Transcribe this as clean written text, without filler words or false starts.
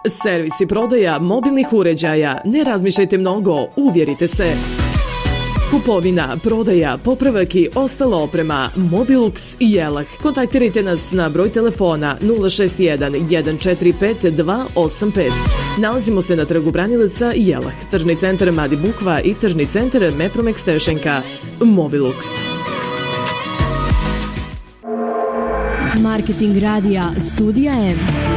Servis i prodaja mobilnih uređaja. Ne razmišljajte mnogo, uvjerite se. Kupovina, prodaja, popravak i ostala oprema Mobilux i Jelah. Kontaktirajte nas na broj telefona 061 145 285. Nalazimo se na trgu Branilaca Jelah, tržni centar Madi Bukva i tržni centar Mepromex Tešenka. Mobilux. Marketing radija Studija M.